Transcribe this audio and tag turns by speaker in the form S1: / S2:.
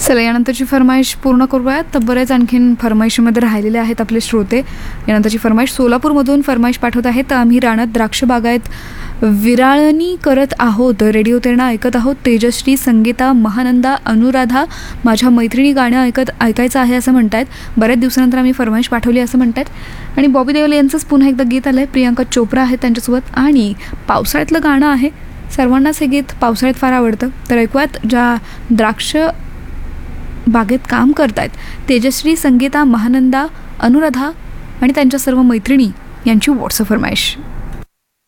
S1: चला, यानंतरची फरमाईश पूर्ण करूयात. तर बरेच आणखीन फरमाईशीमध्ये राहिलेले आहेत आपले श्रोते. यानंतरची फरमाईश सोलापूरमधून फरमाईश पाठवत आहेत. आम्ही रानात द्राक्ष बागायत विराळणी करत आहोत, रेडिओ तेरणा ऐकत आहोत. तेजश्री, संगीता, महानंदा, अनुराधा, माझ्या मैत्रिणी गाणं ऐकायचं आहे असं म्हणतायत. बऱ्याच दिवसानंतर आम्ही फरमाईश पाठवली असं म्हणतात. आणि बॉबी देओल यांचंच पुन्हा एकदा गीत आलं आहे. प्रियांका चोप्रा आहेत त्यांच्यासोबत आणि पावसाळ्यातलं गाणं आहे. सर्वांनाच हे गीत पावसाळ्यात फार आवडतं. तर ऐकूयात ज्या द्राक्ष बागेत काम करतायत तेजश्री, संगीता, महानंदा, अनुराधा आणि त्यांच्या सर्व मैत्रिणी यांची व्हॉट्सअप फरमाईश.